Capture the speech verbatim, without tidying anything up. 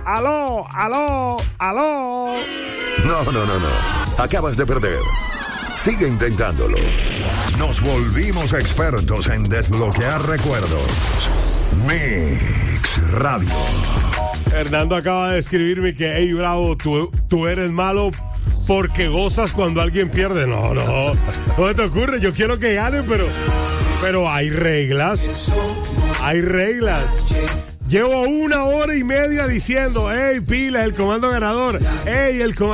aló, aló, aló. No, no, no, no. Acabas de perder. Sigue intentándolo. Nos volvimos expertos en desbloquear recuerdos. Mix Radio. Hernando acaba de escribirme que, hey, Bravo, tú, tú eres malo porque gozas cuando alguien pierde. No, no, no te ocurre. Yo quiero que gane, pero, pero hay reglas. Hay reglas. Llevo una hora y media diciendo, hey, pila, el comando ganador. Hey, el comando.